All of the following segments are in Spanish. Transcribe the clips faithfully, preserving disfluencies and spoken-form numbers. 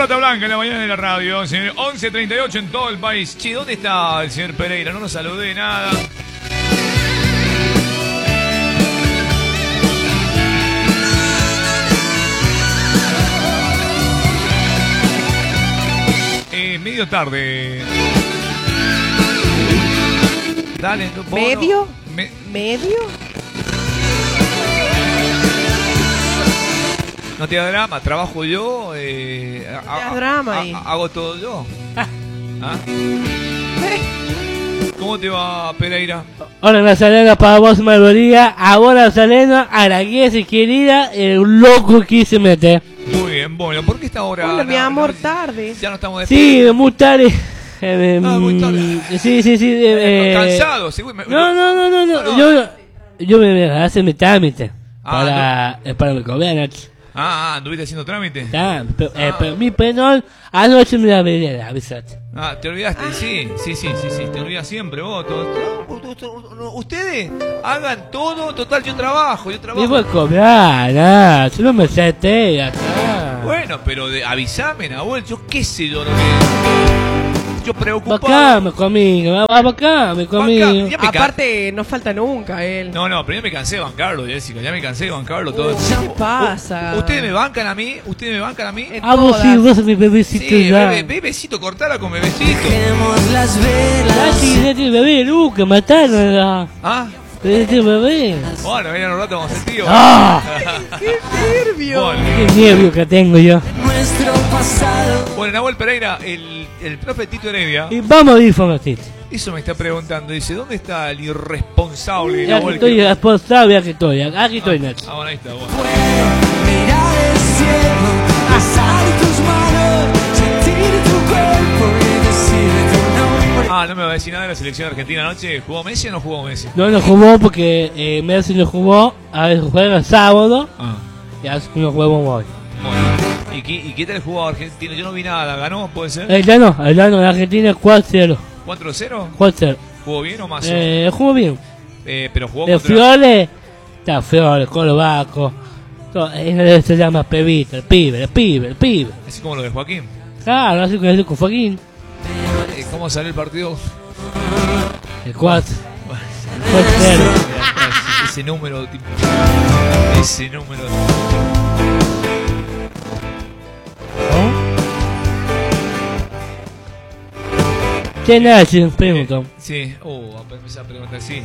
Pelota Blanca en la mañana de la radio, señor. once treinta y ocho en todo el país. Che, ¿dónde está el señor Pereira? No nos saludé nada. Eh, medio tarde. Dale, no, ¿Medio? No, me... ¿Medio? No te da drama, trabajo yo. Eh, no te da drama ahí. Hago todo yo. ¿Ah? ¿Cómo te va, Pereira? Hola, Nazarena, para vos, Margoría. A vos, Nazarena, a la guía si querida, el loco que se mete. Muy bien, bueno, ¿por qué esta hora? Hola, no, mi amor, no, tarde. Ya no estamos de Sí, muy tarde. Eh, ah, muy tarde. Sí, sí, sí. Eh, Cansado, sí. Me, no, no, no, no, no. no. Yo, yo me, me hace mi trámite. Ah, para, no. para el gobierno. Ah, ah, ¿anduviste haciendo trámite? Ah, pero, ah. Eh, pero mi perdón, anoche me la veré, avisate. Ah, te olvidaste, ah. sí, sí, sí, sí, sí, te olvidas siempre vos. Todo, todo, todo, todo, ustedes hagan todo, total, yo trabajo, yo trabajo. Y voy a cobrar, ah, si no me senté acá. Bueno, pero de, avísame, Nahuel, yo qué sé yo lo que... Yo preocupado. Bacame conmigo, bacame conmigo. Baca, aparte, no falta nunca él. No, no, pero ya me cansé de bancarlo, Jessica, ya me cansé de bancarlo todo. Uh, ¿Qué pasa? ¿Ustedes me bancan a mí? ¿Ustedes me bancan a mí? Ah, vos sí, vos sos mi bebecito sí, ya. Bebe, bebecito, cortala con bebecito. Las velas. Ah, sí, este bebé, Luca, mataron. ¿Ah? Este bebé. Bueno, viene un rato vamos a tío. ¡Ah! ¡Qué nervio! Bueno. ¡Qué nervio que tengo yo! Nuestro pasado. Bueno, Nahuel Pereira, el, el profe Tito Heredia. Y vamos a ir, Fogatito. Eso me está preguntando, dice, ¿dónde está el irresponsable? Ya que estoy que... responsable, aquí estoy, aquí estoy, Nacho. Ah, bueno, ahí está, bueno. Mirar el cielo, besar tus manos, sentir tu cuerpo y decir tu nombre. Ah, no me va a decir nada de la selección argentina anoche. ¿Jugó Messi o no jugó Messi? No, no jugó porque eh, Messi no jugó, a ver, juega el sábado, ah. y así no jugamos hoy. Bueno, ¿y qué, ¿y qué tal jugó Argentina? Yo no vi nada, ¿ganó? ¿Puede ser? El gano, el gano de Argentina cuatro cero. ¿cuatro cero? cuatro cero. ¿Jugó bien o más? Eh, jugó bien. Eh, pero jugó De contra... Fiore, está Fiore, Colobaco. Eso se llama Pebita, el pibe, el pibe, el pibe. Así como lo de Joaquín. Claro, así como con Joaquín. Eh, ¿Cómo salió el partido? El cuatro. cuatro cero. Ese número, tipo, ese número. ¿Qué nace? Pregunto. Eh, sí, oh, a empezar a preguntar, sí.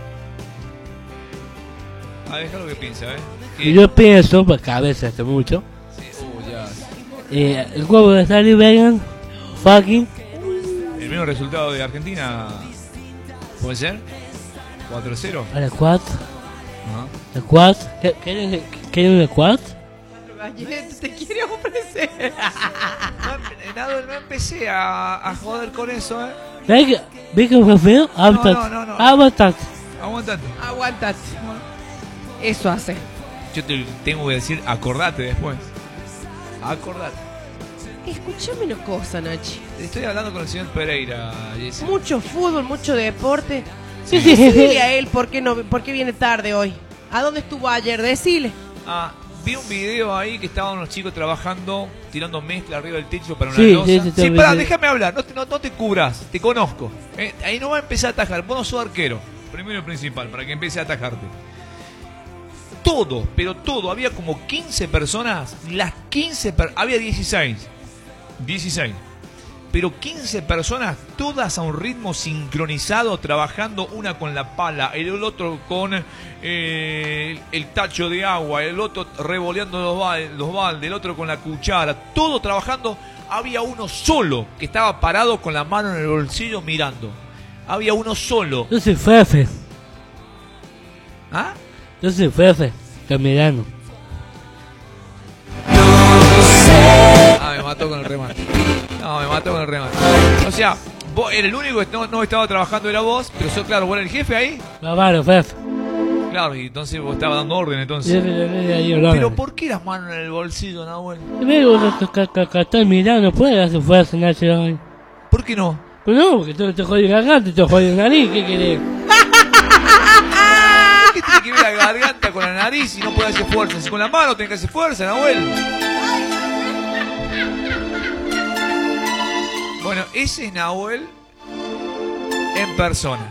A ver, déjalo que piensa, ¿eh? ¿Qué? Yo pienso, porque a veces hace mucho. Sí, oh, ya. Eh, el juego de Sally Vegan, fucking. El mismo resultado de Argentina, ¿puede ser? cuatro cero. A la cuatro. Ajá. El cuatro. ¿Quieren el cuatro? Galletas, te quiere ofrecer. No, no, no empecé a, a joder con eso, ¿eh? ¿Ves que, ¿ves que fue feo? Aguantate. no, no, no. Aguantate. Aguantate. Aguantate. Eso hace. Yo te tengo que decir, acordate después. Acordate. Escúchame una cosa, Nachi. Estoy hablando con el señor Pereira, Jessica. Mucho fútbol, mucho deporte. Sí, sí, sí. Decile a él por qué, no, por qué viene tarde hoy. ¿A dónde estuvo ayer? Decile. Ah, vi un video ahí que estaban unos chicos trabajando, tirando mezcla arriba del techo para una Sí, losa. sí, Sí, sí, sí, pará, sí. déjame hablar, no te, no, no te cubras, te conozco. Eh, ahí no va a empezar a atajar, vos no sos arquero. Primero y principal, para que empiece a atajarte. Todo, pero todo, había como quince personas, las quince, per había dieciséis. dieciséis. Pero quince personas, todas a un ritmo sincronizado, trabajando, una con la pala, el otro con eh, el tacho de agua, el otro revoleando los, bal los baldes, el otro con la cuchara, todo trabajando. Había uno solo que estaba parado con la mano en el bolsillo mirando. Había uno solo. Yo soy Fefe. ¿Ah? Yo soy Fefe. Caminando. Ah, me mató con el remate. No, me mató con el remate. O sea, vos eres el único que no, no estaba trabajando, era vos, pero sos, claro, vos eres el jefe ahí. Claro, Fefe. Claro, y entonces vos estabas dando orden, entonces. Pero Pero ¿por qué las manos en el bolsillo, Nahuel? Veo que estás mirando, no puedes hacer fuerza, Nacho, hoy. ¿Por qué no? Pues no, porque tú te jodí la garganta y te jodí la nariz, ¿qué querés? ¿Qué tiene que ver la garganta con la nariz y no puede hacer fuerza? Si con la mano tenés que hacer fuerza, Nahuel. ese es Nahuel en persona.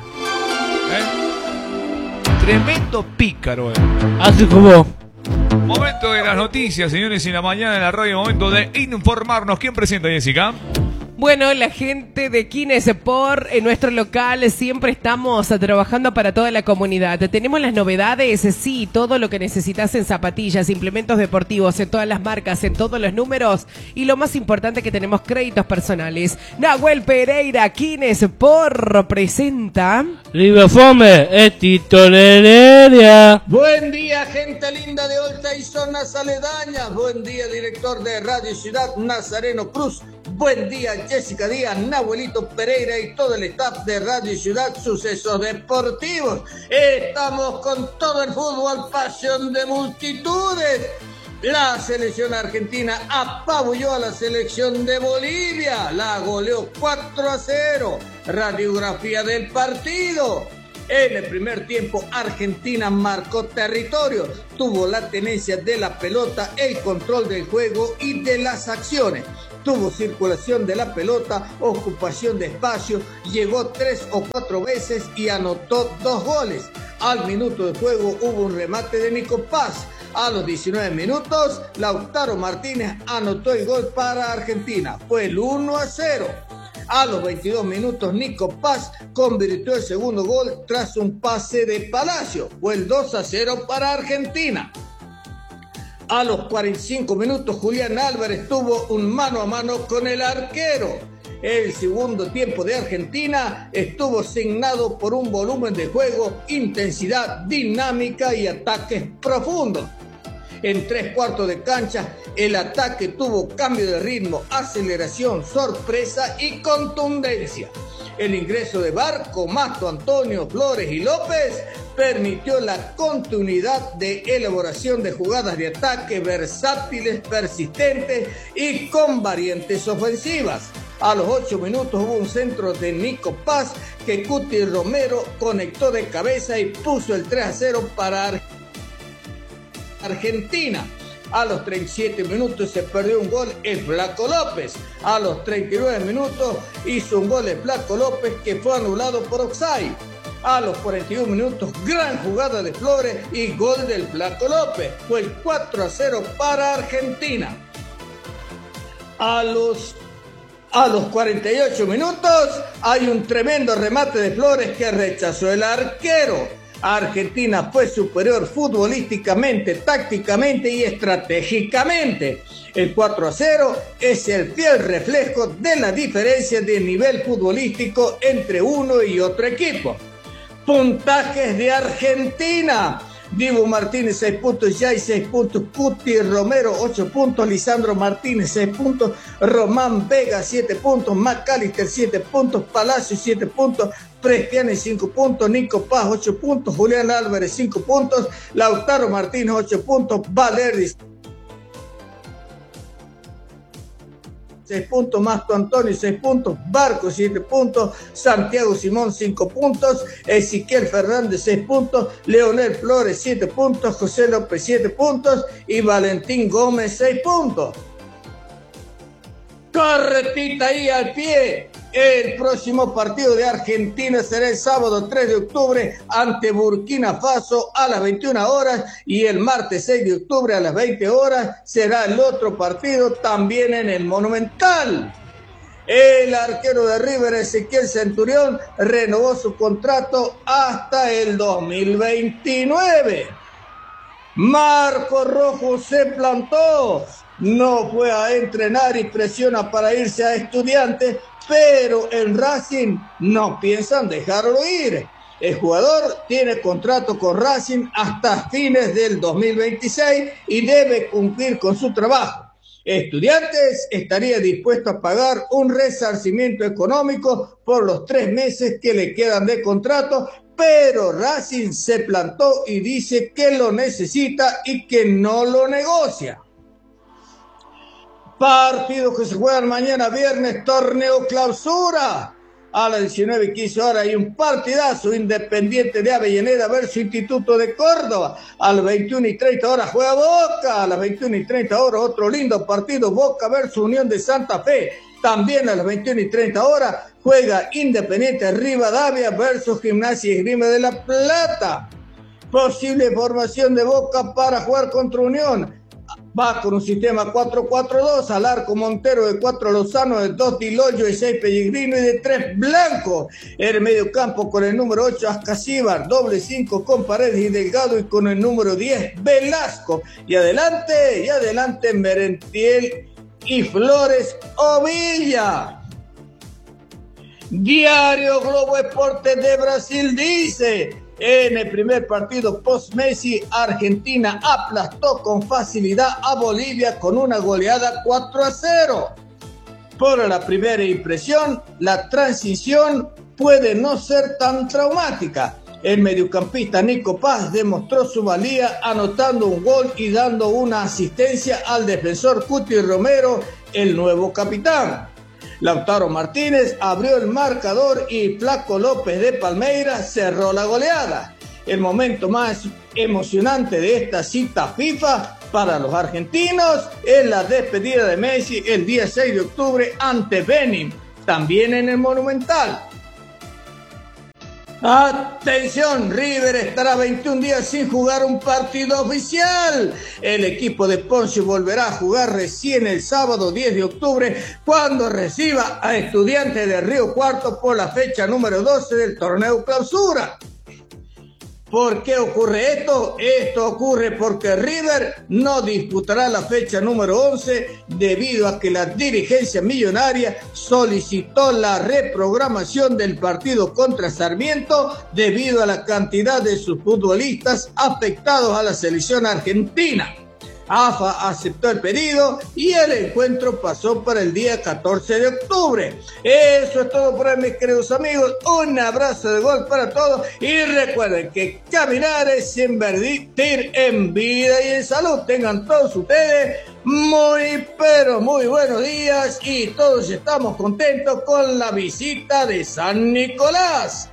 ¿Eh? Tremendo pícaro. Eh. Así como. Momento de las noticias, señores, en la mañana en la radio. Momento de informarnos. ¿Quién presenta, Jessica? Bueno, la gente de Kinesport en nuestro local siempre estamos trabajando para toda la comunidad. Tenemos las novedades, sí, todo lo que necesitas en zapatillas, implementos deportivos, en todas las marcas, en todos los números. Y lo más importante que tenemos créditos personales. Nahuel Pereira, Kinesport presenta... Libofome, es titorería. Buen día, gente linda de Olta y zonas aledañas. Buen día, director de Radio Ciudad, Nazareno Cruz. Buen día, Jessica Díaz, Nahuelito Pereira y todo el staff de Radio Ciudad Sucesos Deportivos. Estamos con todo el fútbol, pasión de multitudes. La selección argentina apabulló a la selección de Bolivia, la goleó cuatro a cero. Radiografía del partido. En el primer tiempo, Argentina marcó territorio, tuvo la tenencia de la pelota, el control del juego y de las acciones. Tuvo circulación de la pelota, ocupación de espacio, llegó tres o cuatro veces y anotó dos goles. Al minuto de juego hubo un remate de Nico Paz. A los diecinueve minutos, Lautaro Martínez anotó el gol para Argentina. Fue el uno a cero. A los veintidós minutos, Nico Paz convirtió el segundo gol tras un pase de Palacio. Fue el dos a cero para Argentina. A los cuarenta y cinco minutos, Julián Álvarez tuvo un mano a mano con el arquero. El segundo tiempo de Argentina estuvo signado por un volumen de juego, intensidad, dinámica y ataques profundos. En tres cuartos de cancha, el ataque tuvo cambio de ritmo, aceleración, sorpresa y contundencia. El ingreso de Barco, Mato, Antonio, Flores y López permitió la continuidad de elaboración de jugadas de ataque versátiles, persistentes y con variantes ofensivas. A los ocho minutos hubo un centro de Nico Paz que Cuti Romero conectó de cabeza y puso el tres a cero para Argentina. A los treinta y siete minutos se perdió un gol el Flaco López. A los treinta y nueve minutos hizo un gol el Flaco López que fue anulado por offside. A los cuarenta y uno minutos, gran jugada de Flores y gol del Flaco López. Fue el cuatro a cero para Argentina. A los, a los cuarenta y ocho minutos hay un tremendo remate de Flores que rechazó el arquero. Argentina fue superior futbolísticamente, tácticamente y estratégicamente. El cuatro a cero es el fiel reflejo de la diferencia de nivel futbolístico entre uno y otro equipo. Puntajes de Argentina. Dibu Martínez seis puntos, Jay seis puntos, Cuti Romero ocho puntos, Lisandro Martínez seis puntos, Román Vega siete puntos, McAllister siete puntos, Palacio siete puntos, Prestiani cinco puntos, Nico Paz ocho puntos, Julián Álvarez cinco puntos, Lautaro Martínez ocho puntos, Valerdi seis puntos, Masto Antonio seis puntos, Barco siete puntos, Santiago Simón cinco puntos, Ezequiel Fernández seis puntos, Leonel Flores siete puntos, José López siete puntos y Valentín Gómez seis puntos. Corretita ahí al pie. El próximo partido de Argentina será el sábado tres de octubre ante Burkina Faso a las veintiuna horas y el martes seis de octubre a las veinte horas será el otro partido también en el Monumental. El arquero de River, Ezequiel Centurión, renovó su contrato hasta el dos mil veintinueve. Marco Rojo se plantó, no fue a entrenar y presiona para irse a Estudiantes, pero en Racing no piensan dejarlo ir. El jugador tiene contrato con Racing hasta fines del dos mil veintiséis y debe cumplir con su trabajo. Estudiantes estaría dispuesto a pagar un resarcimiento económico por los tres meses que le quedan de contrato, pero Racing se plantó y dice que lo necesita y que no lo negocia. Partidos que se juegan mañana viernes, torneo clausura. A las diecinueve y quince horas hay un partidazo, Independiente de Avellaneda versus Instituto de Córdoba. A las veintiuna y treinta horas juega Boca. A las veintiuna y treinta horas otro lindo partido, Boca versus Unión de Santa Fe. También a las veintiuna y treinta horas juega Independiente Rivadavia versus Gimnasia y Esgrima de La Plata. Posible formación de Boca para jugar contra Unión. Va con un sistema cuatro cuatro dos, al arco Montero, de cuatro Lozano, de dos Diloyo, de seis Pellegrino y de tres Blanco. En el medio campo con el número ocho Ascasíbar, doble cinco con Paredes y Delgado, y con el número diez Velasco. Y adelante, y adelante Merentiel y Flores Ovilla. Diario Globo Esporte de Brasil dice: en el primer partido post-Messi, Argentina aplastó con facilidad a Bolivia con una goleada cuatro a cero. Por la primera impresión, la transición puede no ser tan traumática. El mediocampista Nico Paz demostró su valía anotando un gol y dando una asistencia al defensor Cuti Romero, el nuevo capitán. Lautaro Martínez abrió el marcador y Flaco López de Palmeiras cerró la goleada. El momento más emocionante de esta cita FIFA para los argentinos es la despedida de Messi el día seis de octubre ante Benin, también en el Monumental. Atención, River estará veintiún días sin jugar un partido oficial. El equipo de Poncio volverá a jugar recién el sábado diez de octubre cuando reciba a Estudiantes de Río Cuarto por la fecha número doce del torneo Clausura. ¿Por qué ocurre esto? Esto ocurre porque River no disputará la fecha número once debido a que la dirigencia millonaria solicitó la reprogramación del partido contra Sarmiento debido a la cantidad de sus futbolistas afectados a la selección argentina. A F A aceptó el pedido y el encuentro pasó para el día catorce de octubre. Eso es todo por hoy, mis queridos amigos. Un abrazo de gol para todos y recuerden que caminar es invertir en vida y en salud. Tengan todos ustedes muy pero muy buenos días y todos estamos contentos con la visita de San Nicolás.